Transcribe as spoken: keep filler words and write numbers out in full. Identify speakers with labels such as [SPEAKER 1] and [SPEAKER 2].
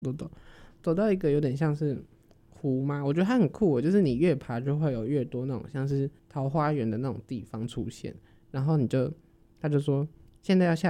[SPEAKER 1] 走走走到一个有点像是湖嘛，我觉得它很酷，就是你越爬就会有越多那种像是桃花源的那种地方出现，然后你就他就说现在要下